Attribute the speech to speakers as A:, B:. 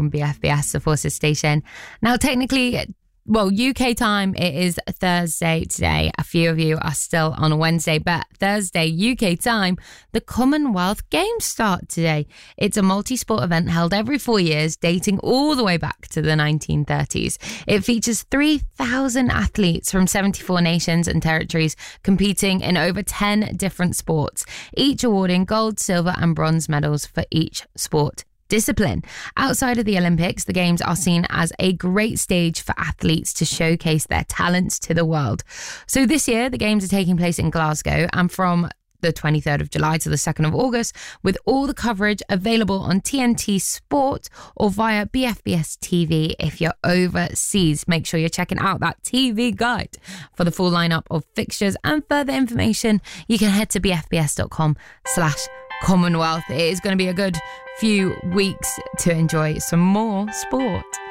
A: from BFBS, the Forces station. Now, technically, well, UK time, it is Thursday today. A few of you are still on a Wednesday, but Thursday, UK time, the Commonwealth Games start today. It's a multi-sport event held every 4 years, dating all the way back to the 1930s. It features 3,000 athletes from 74 nations and territories competing in over 10 different sports, each awarding gold, silver and bronze medals for each sport discipline. Outside of the Olympics, the Games are seen as a great stage for athletes to showcase their talents to the world. So this year, the Games are taking place in Glasgow, and from the 23rd of July to the 2nd of August, with all the coverage available on TNT Sport or via BFBS TV if you're overseas. Make sure you're checking out that TV guide for the full lineup of fixtures and further information. You can head to bfbs.com/Commonwealth. It is going to be a good few weeks to enjoy some more sport.